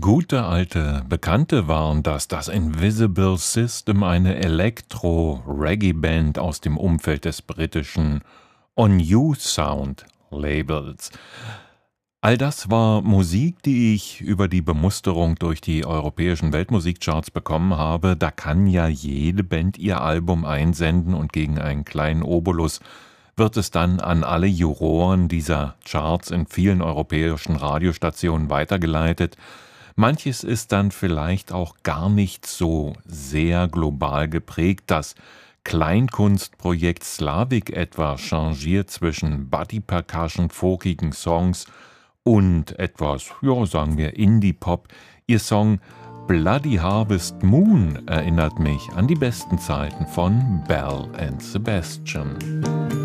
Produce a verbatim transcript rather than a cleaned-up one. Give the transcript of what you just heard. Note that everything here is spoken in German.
Gute alte Bekannte waren das, das Invisible System, eine Elektro-Reggae-Band aus dem Umfeld des britischen On You Sound Labels. All das war Musik, die ich über die Bemusterung durch die europäischen Weltmusikcharts bekommen habe. Da kann ja jede Band ihr Album einsenden und gegen einen kleinen Obolus wird es dann an alle Juroren dieser Charts in vielen europäischen Radiostationen weitergeleitet. Manches ist dann vielleicht auch gar nicht so sehr global geprägt. Das Kleinkunstprojekt Slavik etwa changiert zwischen Body Percussion, folkigen Songs und etwas, ja, sagen wir Indie-Pop. Ihr Song Bloody Harvest Moon erinnert mich an die besten Zeiten von Belle and Sebastian.